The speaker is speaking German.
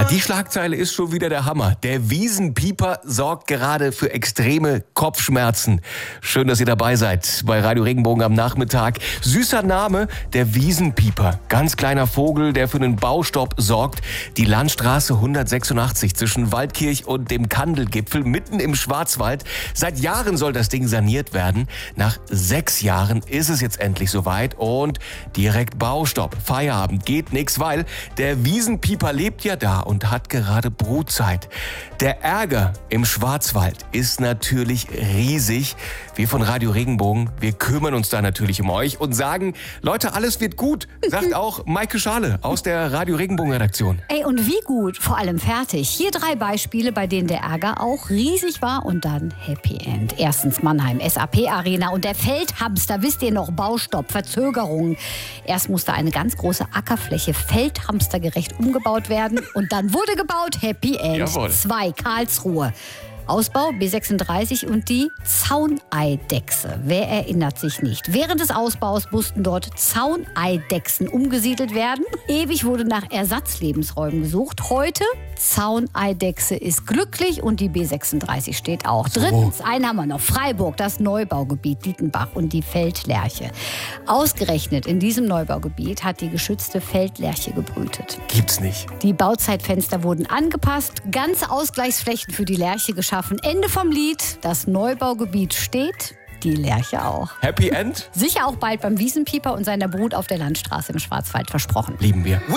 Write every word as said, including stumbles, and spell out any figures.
Die Schlagzeile ist schon wieder der Hammer. Der Wiesenpieper sorgt gerade für extreme Kopfschmerzen. Schön, dass ihr dabei seid bei Radio Regenbogen am Nachmittag. Süßer Name, der Wiesenpieper. Ganz kleiner Vogel, der für einen Baustopp sorgt. Die Landstraße hundertsechsundachtzig zwischen Waldkirch und dem Kandelgipfel mitten im Schwarzwald. Seit Jahren soll das Ding saniert werden. Nach sechs Jahren ist es jetzt endlich soweit und direkt Baustopp. Feierabend, geht nix, weil der Wiesenpieper lebt ja da und hat gerade Brutzeit. Der Ärger im Schwarzwald ist natürlich riesig. Wir von Radio Regenbogen, wir kümmern uns da natürlich um euch und sagen, Leute, alles wird gut, sagt auch Maike Schale aus der Radio Regenbogen Redaktion. Ey, und wie gut, vor allem fertig. Hier drei Beispiele, bei denen der Ärger auch riesig war und dann Happy End. Erstens Mannheim, S A P Arena und der Feldhamster, wisst ihr noch, Baustopp, Verzögerungen. Erst musste eine ganz große Ackerfläche feldhamstergerecht umgebaut werden und dann wurde gebaut, Happy End. Jawohl. Zwei, Karlsruhe. Ausbau B sechsunddreißig und die Zauneidechse. Wer erinnert sich nicht? Während des Ausbaus mussten dort Zauneidechsen umgesiedelt werden. Ewig wurde nach Ersatzlebensräumen gesucht. Heute Zauneidechse ist glücklich und die B sechsunddreißig steht auch. So. Drittens, einen haben wir noch. Freiburg, das Neubaugebiet Dietenbach und die Feldlerche. Ausgerechnet in diesem Neubaugebiet hat die geschützte Feldlerche gebrütet. Gibt's nicht. Die Bauzeitfenster wurden angepasst, ganze Ausgleichsflächen für die Lerche geschaffen. Ende vom Lied, das Neubaugebiet steht, die Lerche auch. Happy End? Sicher auch bald beim Wiesenpieper und seiner Brut auf der Landstraße im Schwarzwald versprochen. Lieben wir.